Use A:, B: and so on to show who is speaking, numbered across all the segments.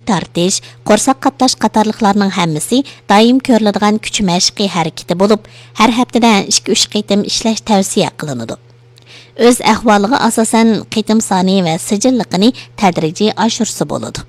A: tortish, qo'rsoq qatlash qatorliqlarning hammasi doim ko'riladigan kuch mashqi harakati bo'lib, har haftada 2-3 qitim ishlash tavsiya qilinadi. O'z ahvoliga asosan qitim soni va sijilligini tadrijiy oshirsa bo'ladi.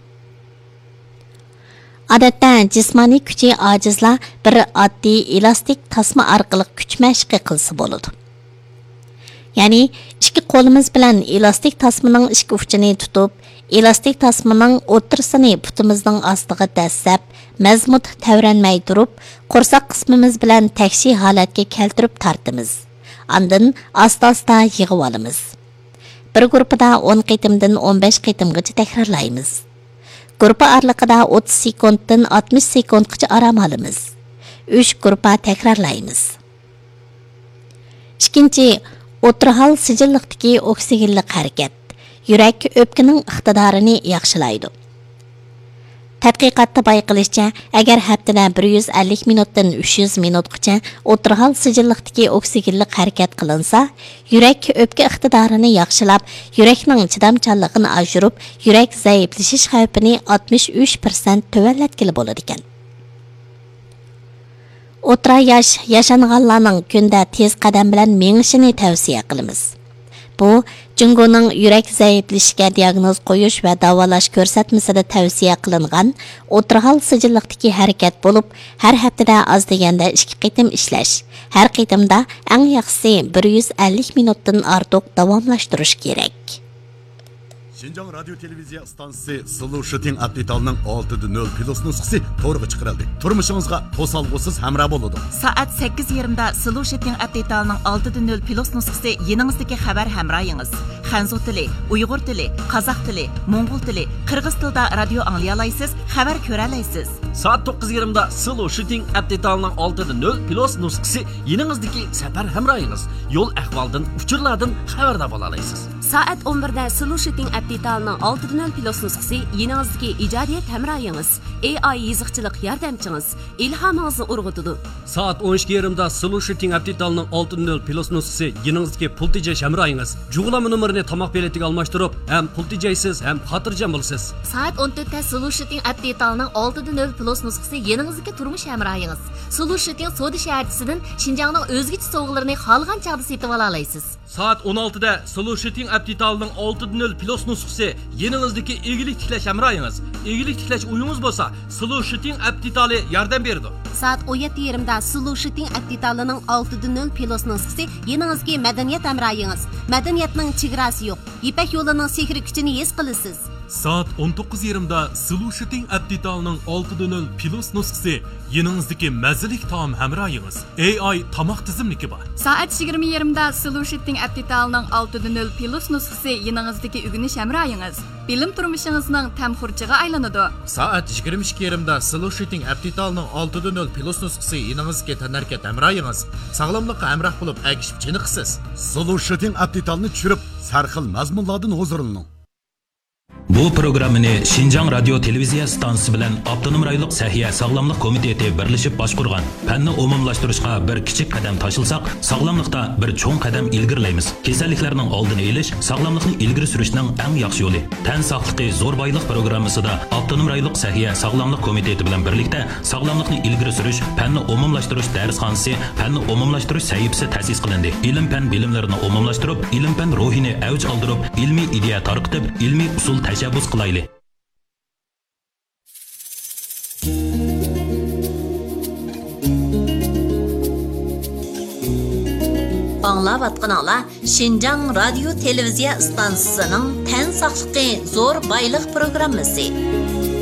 A: Odatda jismoniy kuchi ojizlar bir oddiy elastik tasma orqali kuch mashqi qilsa bo'ladi. Ya'ni ikki qo'limiz bilan elastik tasmaning ikki uchini tutib, elastik tasmaning o'rtasini putimizning ostiga dastlab, mazmut tavranmay turib, qo'rsoq qismimiz bilan takshi holatga keltirib tortimiz. Ondan asta-asta yig'ib olamiz. Bir guruhda 10 qitimdan 15 qitimgacha takrorlaymiz. Guruh oraliqida 30 sekunddan 60 sekundgacha aram olamiz. 3 guruh takrorlaymiz. Ikkinchi, o'tirhal sijilliqdagi oksigenlik harakat yurak o'pkaning iqtidorini yaxshilaydi. Tadqiqotda bayqilishicha, agar haftada 150 minutdan 300 minutgacha o'tirhal sijilliqdagi oksigenlik harakat qilinsa, yurak o'pka iqtidorini yaxshilab, yurakning chidamchanligini oshirib, yurak zaiflashish xavfini 63% tuvanlatkili bo'ladi ekan. O'tra yosh yashanganlarning kunda tez qadam bilan mengishini tavsiya qilamiz. Bu Jungoning yurak zaiflashishiga diagnoz qo'yish va davolash ko'rsatmasida tavsiya qilingan o'tirhal sijilliqdagi harakat bo'lib, har haftada oz deganda 2 qitim ishlash. Har qitimda eng yaxshisi 150 minutdan ortiq davomlashtirish kerak.
B: Şinjan Radyo Televiziya stansiyasi Sulu Shooting Update'ning 6.0 plus nusxasi to'g'ri chiqarildi. Turmushingizga to'salg'usiz hamroh bo'ladi.
C: Soat 8:20da Sulu Shooting Update'ning 6.0 plus nusxasi yeningizdagi xabar hamrohingiz. Xanzu tili, Uyg'ur tili, Qozoq tili, Mo'ng'ul tili, Qirg'iz tilida radio anglay olasiz, xabar ko'ra olasiz.
D: Soat 9:20da Sulu Shooting Update'ning 6.0 plus nusxasi yeningizdagi safar hamrohingiz. Yo'l ahvoldan, uchurlardan xabardor bo'la olasiz.
E: Soat 11da Sulu Shooting Update'ning 6.0 plus nusxasi yeningizdagi ijodiyat hamrohingiz, AI yiziqchilik yordamchingiz, ilhomingizni urg'utadi.
D: Soat 12:20da Sulu Shooting Update'ning 6.0 plus nusxasi yeningizdagi pul tejash hamrohingiz. Jug'lama nomerini tomoq beletiga almashtirib, ham pul tejaysiz, ham xotirjam bo'lasiz.
E: Soat 14da Sulu Shooting Update'ning 6.0 plus nusxasi yeningizdagi turmush hamrohingiz. Sulu Shooting Soda shaharchisidan Xinjiangning o'zgacha sovg'alarini xolgan chaqda setib ola olasiz.
D: Soat 16da Sulu Shooting Update'ning 6.0 plus nusxasi yeningizdagi egilik tiklash hamrohingiz. Egilik tiklash uyingiz bo'lsa, Sulu Shooting Update'li yordam beradi.
E: Soat 17:20da Sulu Shooting Update'ning 6.0 plus nusxasi yeningizga madaniyat hamrohingiz. Madaniyatning chegarasi yo'q. Ipak yo'lining sehri kuchini his qilasiz.
F: Soat 19:20da Sulu Shooting Update'ning 6.0 plus nusxasi yeningizdagi mazalik taom hamrohingiz. AI tomoq tizimligi bor.
G: Soat 20:20da Sulu Shooting Update'ning 6.0 plus nusxasi yeningizdagi o'rganish hamrohingiz. Bilim turmushingizning tamxurchiga aylanadi.
H: Soat 22:20da Sulu Shooting Update'ning 6.0 plus nusxasi yeningizga tanarkat hamrohingiz. Sog'lomlikqa hamroh bo'lib agishib chiniqsiz.
B: Sulu Shooting Update'ni tushirib, sarxil mazmunlardan huzurlaning.
I: Bu programmani Xinjiang Radio Televiziya stansiyasi bilan Avtonom rayonlik Sahiya Sog'lomlik komiteti birlashib boshqurgan. Fanni umumlashtirishga bir kichik qadam tashilsak, sog'lomlikda bir cho'ng qadam ilgirlaymiz. Kasalliklarning oldini olish, sog'lomlikni ilgari surishning eng yaxshi yo'li. Tan sog'ligi zo'r boylik programmasida Avtonom rayonlik Sahiya Sog'lomlik komiteti bilan birlikda sog'lomlikni ilgari surish, fanni umumlashtirish darsxonasi, fanni umumlashtirish sahifasi ta'sis qilindi. Ilm-fan bilimlarini umumlashtirib, ilm-fan ruhini avj oldirib, ilmiy ideya tarqitib, ilmiy usul tashabbus qilaylik.
A: Аңлаватқаныңлар Xinjiang Radio Televiziya stansiyasining Tan sog'ligi zo'r boylik programmasi.